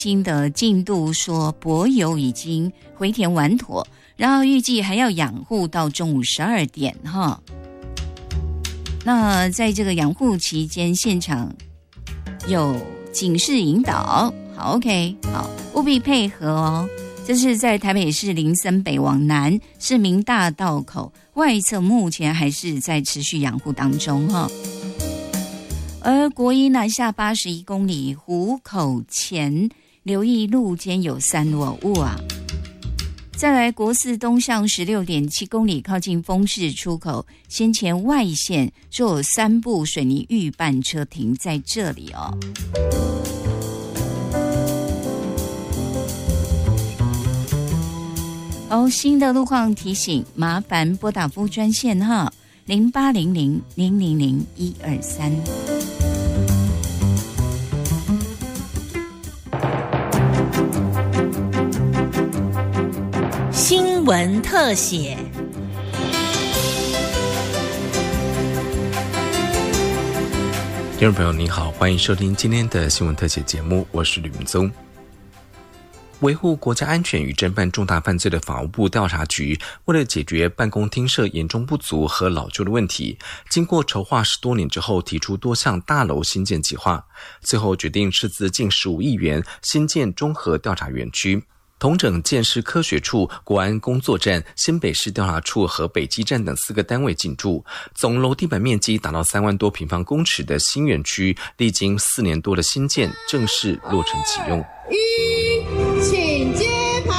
新的进度说柏油已经回填完妥，然后预计还要养护到中午12点哈。那在这个养护期间，现场有警示引导，好 OK， 好，务必配合哦。这是在台北市林森北往南市民大道口外侧，目前还是在持续养护当中哈。而国一南下81公里湖口前，留意路肩有散落物啊。再来国四东向16.7公里，靠近丰市出口，先前外线说有3部水泥预拌车停在这里哦。新的路况提醒，麻烦拨打服务专线哈，0800-000-123。 新闻特写。 听众朋友您好，欢迎收听今天的新闻特写节目，我是吕明宗。维护国家安全与侦办重大犯罪的法务部调查局，为了解决办公厅舍严重不足和老旧的问题，经过筹划10多年之后，提出多项大楼新建计划，最后决定斥资近15亿元新建综合调查园区，统整建设科学处、国安工作站、新北市调查处和北基站等4个单位进驻，总楼地板面积达到3万多平方公尺的新园区，历经4年多的新建，正式落成启用。 请接牌。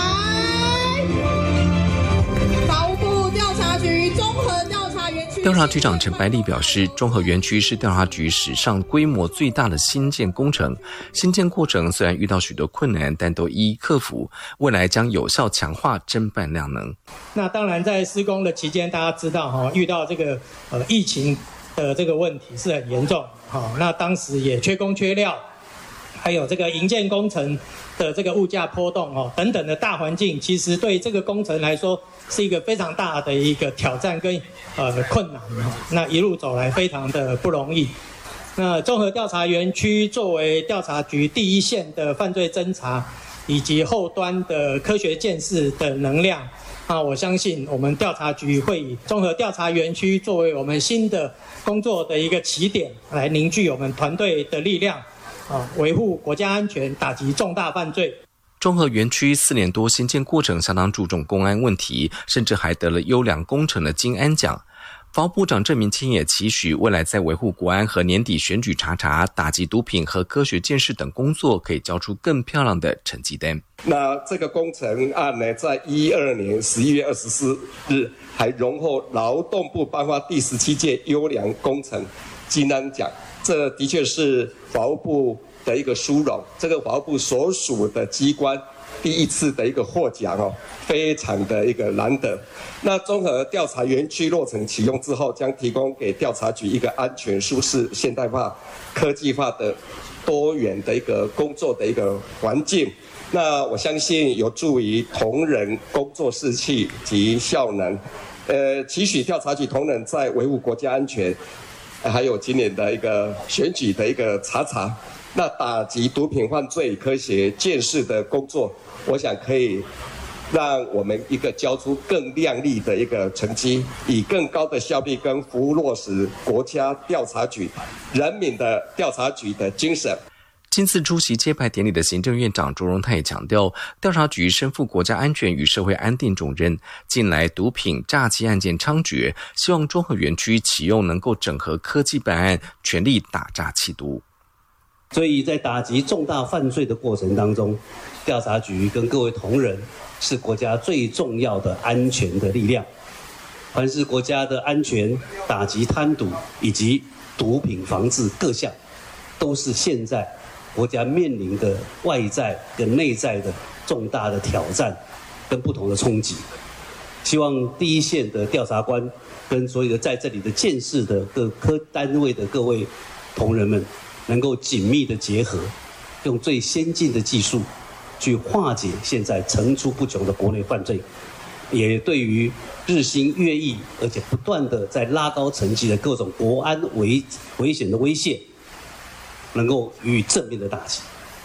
法务部调查局综合调查园区调查局长陈白丽表示，综合园区是调查局史上规模最大的新建工程。新建过程虽然遇到许多困难，但都一一克服，未来将有效强化侦办量能。 那当然，在施工的期间，大家知道遇到这个疫情的这个问题是很严重，那当时也缺工缺料。还有这个营建工程的这个物价波动等等的大环境，其实对这个工程来说是一个非常大的一个挑战跟困难。那一路走来非常的不容易。那综合调查园区作为调查局第一线的犯罪侦查以及后端的科学鉴识的能量，我相信我们调查局会以综合调查园区作为我们新的工作的一个起点，来凝聚我们团队的力量。维护国家安全，打击重大犯罪。 综合园区4年多新建过程相当注重公安问题，甚至还得了优良工程的金安奖。法务部长郑明清也期许未来在维护国安和年底选举查、打击毒品和科学鉴识等工作，可以交出更漂亮的成绩单。 那这个工程案呢，在2012年11月24日还荣获劳动部颁发第17届优良工程金安奖。这的确是法务部的一个殊荣，这个法务部所属的机关第一次的一个获奖非常的一个难得。那综合调查园区落成启用之后，将提供给调查局一个安全、舒适、现代化、科技化的多元的一个工作的一个环境。那我相信有助于同仁工作士气及效能。期许调查局同仁在维护国家安全。还有今年的一个选举的一个查，那打击毒品犯罪、科学鉴识的工作，我想可以让我们一个交出更亮丽的一个成绩，以更高的效率跟服务落实国家调查局、人民的调查局的精神。 今次出席揭牌典礼的行政院长卓荣泰也强调，调查局身负国家安全与社会安定重任，近来毒品、诈欺案件猖獗，希望综合园区启用能够整合科技办案，全力打诈缉毒。 所以在打击重大犯罪的过程当中，调查局跟各位同仁是国家最重要的安全的力量。凡是国家的安全、打击贪渎以及毒品防治各项，都是现在国家面临的外在跟内在的重大的挑战跟不同的冲击。希望第一线的调查官跟所有的在这里的建识的各科单位的各位同仁们，能够紧密的结合，用最先进的技术去化解现在层出不穷的国内犯罪，也对于日新月异而且不断的在拉高层级的各种国安危险的威胁，能够予以正面的打击。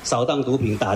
扫荡毒品打